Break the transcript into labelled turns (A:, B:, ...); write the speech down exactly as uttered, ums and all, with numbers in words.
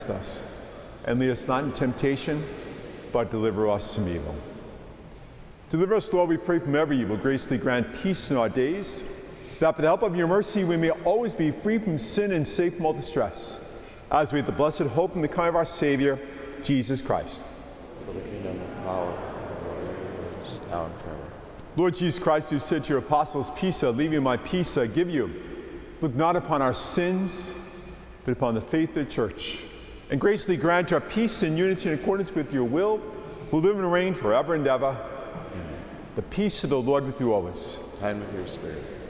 A: us. And lead us not in temptation, but deliver us from evil. Deliver us, Lord, we pray, from every evil. Graciously grant peace in our days, that by the help of your mercy we may always be free from sin and safe from all distress, as we have the blessed hope in the coming of our Savior, Jesus Christ.
B: For the kingdom, power, and glory, now and forever.
A: Lord Jesus Christ, who said to your apostles, "Peace I leave you, my peace I give you," look not upon our sins, but upon the faith of the church, and graciously grant our peace and unity in accordance with your will, who live and reign forever and ever. Amen. The peace of the Lord with you always.
B: And with your spirit.